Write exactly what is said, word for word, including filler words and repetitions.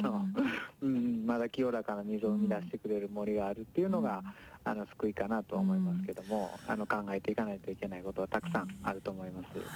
の、うん、まだ清らかな水を生み出してくれる森があるっていうのが、うん、あの救いかなと思いますけども、あの考えていかないといけないことはたくさんあると思います。